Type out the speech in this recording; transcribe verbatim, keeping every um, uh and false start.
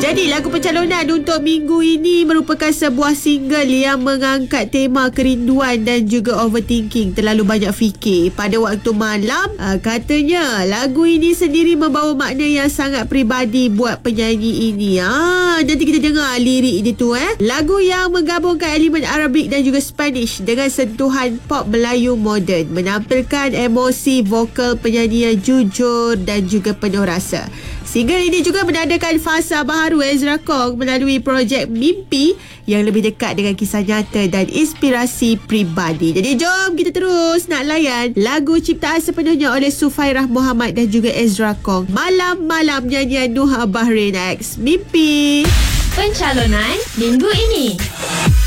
Jadi lagu pencalonan untuk minggu ini merupakan sebuah single yang mengangkat tema kerinduan dan juga overthinking, terlalu banyak fikir pada waktu malam. Uh, katanya lagu ini sendiri membawa makna yang sangat peribadi buat penyanyi ini. Ah, nanti kita dengar lirik dia tu eh. Lagu yang menggabungkan elemen Arabik dan juga Spanish dengan sentuhan pop Melayu moden, menampilkan emosi vokal penyanyi yang jujur dan juga penuh rasa. Single ini juga menandakan fasa baharu Ezra Kong melalui projek Mimpi yang lebih dekat dengan kisah nyata dan inspirasi peribadi. Jadi jom kita terus nak layan lagu ciptaan sepenuhnya oleh Sufairah Muhammad dan juga Ezra Kong, Malam-Malam, nyanyian Nuha Bahrain X, Mimpi. Pencalonan minggu ini.